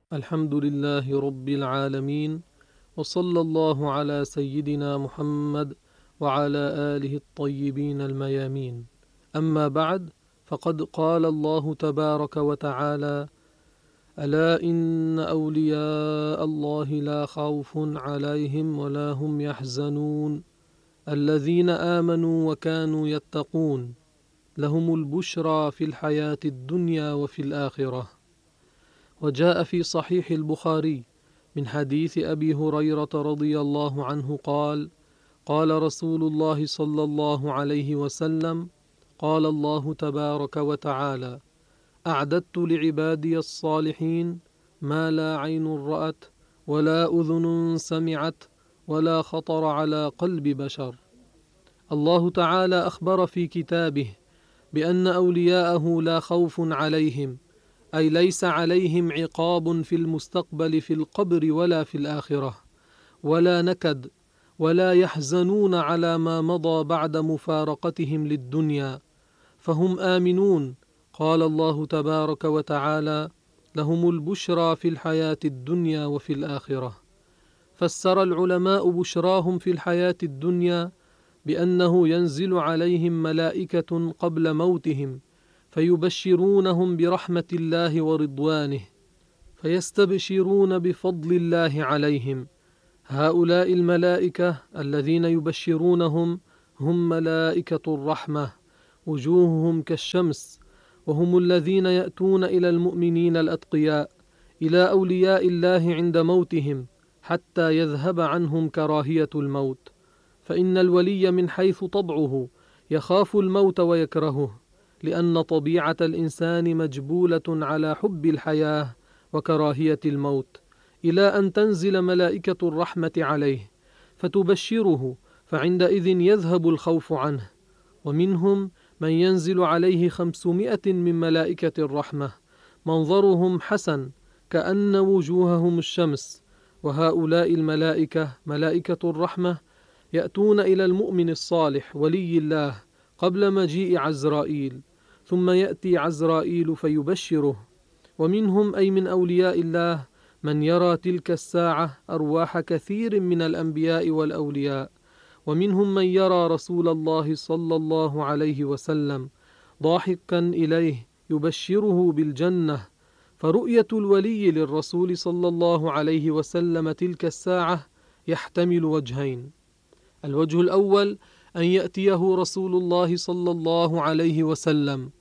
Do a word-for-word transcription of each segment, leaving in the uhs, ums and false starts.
الحمد لله رب العالمين، وصلى الله على سيدنا محمد وعلى آله الطيبين الميامين. أما بعد، فقد قال الله تبارك وتعالى: ألا إن أولياء الله لا خوف عليهم ولا هم يحزنون الذين آمنوا وكانوا يتقون لهم البشرى في الحياة الدنيا وفي الآخرة. وجاء في صحيح البخاري من حديث أبي هريرة رضي الله عنه قال: قال رسول الله صلى الله عليه وسلم: قال الله تبارك وتعالى: أعددت لعبادي الصالحين ما لا عين رأت ولا أذن سمعت ولا خطر على قلب بشر. الله تعالى أخبر في كتابه بأن أولياءه لا خوف عليهم، أي ليس عليهم عقاب في المستقبل في القبر ولا في الآخرة، ولا نكد، ولا يحزنون على ما مضى بعد مفارقتهم للدنيا، فهم آمنون. قال الله تبارك وتعالى: لهم البشرى في الحياة الدنيا وفي الآخرة. فسر العلماء بشراهم في الحياة الدنيا بأنه ينزل عليهم ملائكة قبل موتهم فيبشرونهم برحمة الله ورضوانه، فيستبشرون بفضل الله عليهم. هؤلاء الملائكة الذين يبشرونهم هم ملائكة الرحمة، وجوههم كالشمس، وهم الذين يأتون إلى المؤمنين الأتقياء، إلى أولياء الله عند موتهم، حتى يذهب عنهم كراهية الموت. فإن الولي من حيث طبعه يخاف الموت ويكرهه، لأن طبيعة الإنسان مجبولة على حب الحياة وكراهية الموت، إلى أن تنزل ملائكة الرحمة عليه فتبشره، فعندئذ يذهب الخوف عنه. ومنهم من ينزل عليه خمسمائة من ملائكة الرحمة، منظرهم حسن كأن وجوههم الشمس. وهؤلاء الملائكة ملائكة الرحمة يأتون إلى المؤمن الصالح ولي الله قبل مجيء عزرائيل، ثم يأتي عزرائيل فيبشره. ومنهم أي من أولياء الله من يرى تلك الساعة أرواح كثير من الأنبياء والأولياء. ومنهم من يرى رسول الله صلى الله عليه وسلم ضاحكا إليه يبشره بالجنة. فرؤية الولي للرسول صلى الله عليه وسلم تلك الساعة يحتمل وجهين: الوجه الأول أن يأتيه رسول الله صلى الله عليه وسلم،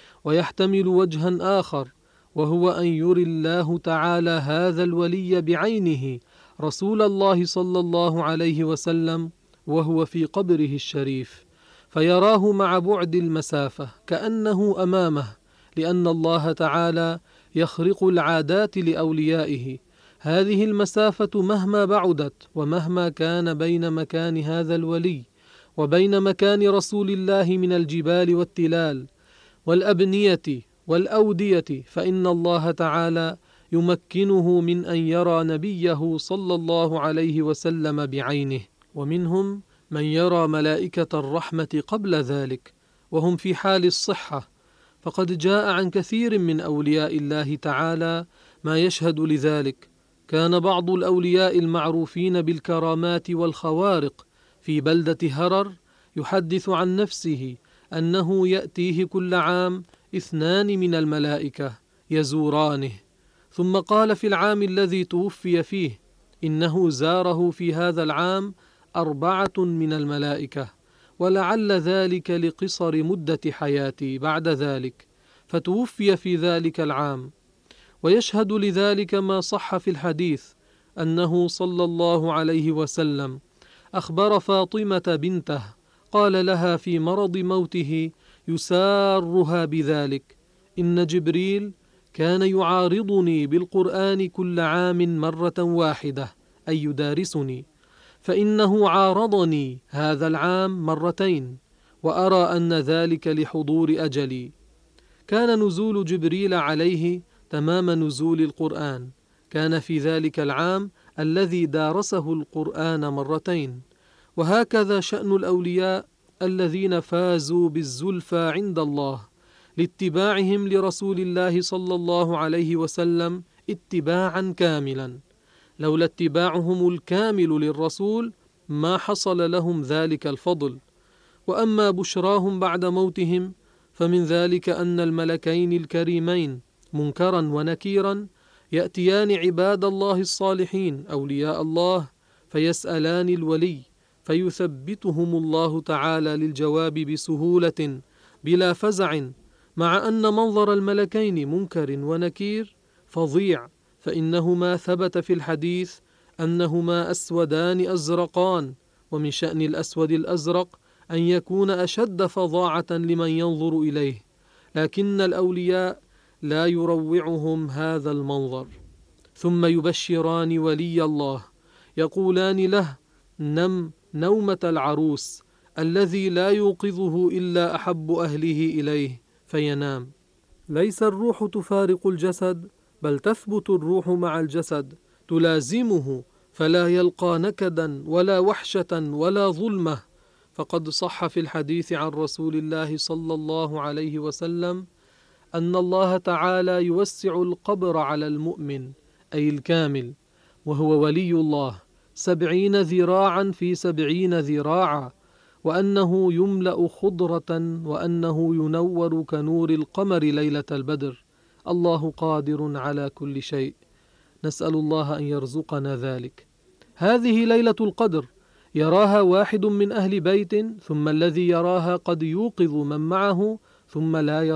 ويحتمل وجها آخر، وهو أن يري الله تعالى هذا الولي بعينه رسول الله صلى الله عليه وسلم وهو في قبره الشريف، فيراه مع بعد المسافة كأنه أمامه، لأن الله تعالى يخرق العادات لأوليائه. هذه المسافة مهما بعدت ومهما كان بين مكان هذا الولي وبين مكان رسول الله من الجبال والتلال والأبنية والأودية، فإن الله تعالى يمكنه من أن يرى نبيه صلى الله عليه وسلم بعينه. ومنهم من يرى ملائكة الرحمة قبل ذلك وهم في حال الصحة، فقد جاء عن كثير من أولياء الله تعالى ما يشهد لذلك. كان بعض الأولياء المعروفين بالكرامات والخوارق في بلدة هرر يحدث عن نفسه أنه يأتيه كل عام اثنان من الملائكة يزورانه، ثم قال في العام الذي توفي فيه إنه زاره في هذا العام أربعة من الملائكة، ولعل ذلك لقصر مدة حياتي بعد ذلك، فتوفي في ذلك العام. ويشهد لذلك ما صح في الحديث أنه صلى الله عليه وسلم أخبر فاطمة بنته، قال لها في مرض موته يسارها بذلك: إن جبريل كان يعارضني بالقرآن كل عام مرة واحدة، أي يدارسني، فإنه عارضني هذا العام مرتين، وأرى أن ذلك لحضور أجلي. كان نزول جبريل عليه تمام نزول القرآن، كان في ذلك العام الذي دارسه القرآن مرتين. وهكذا شأن الأولياء الذين فازوا بالزلفى عند الله لاتباعهم لرسول الله صلى الله عليه وسلم اتباعا كاملا، لولا اتباعهم الكامل للرسول ما حصل لهم ذلك الفضل. وأما بشراهم بعد موتهم فمن ذلك أن الملكين الكريمين منكرا ونكيرا يأتيان عباد الله الصالحين أولياء الله فيسألان الولي فيثبتهم الله تعالى للجواب بسهولة بلا فزع، مع أن منظر الملكين منكر ونكير فظيع، فإنهما ثبت في الحديث أنهما أسودان أزرقان، ومن شأن الأسود الأزرق أن يكون أشد فظاعة لمن ينظر إليه، لكن الأولياء لا يروعهم هذا المنظر. ثم يبشران ولي الله يقولان له: نم نومة العروس الذي لا يوقظه إلا أحب أهله إليه فينام. ليس الروح تفارق الجسد، بل تثبت الروح مع الجسد تلازمه، فلا يلقى نكدا ولا وحشة ولا ظلمة. فقد صح في الحديث عن رسول الله صلى الله عليه وسلم أن الله تعالى يوسع القبر على المؤمن أي الكامل وهو ولي الله سبعين ذراعا في سبعين ذراعا، وأنه يملأ خضرة، وأنه ينور كنور القمر ليلة البدر. الله قادر على كل شيء، نسأل الله أن يرزقنا ذلك. هذه ليلة القدر يراها واحد من أهل بيت، ثم الذي يراها قد يوقظ من معه، ثم لا يراها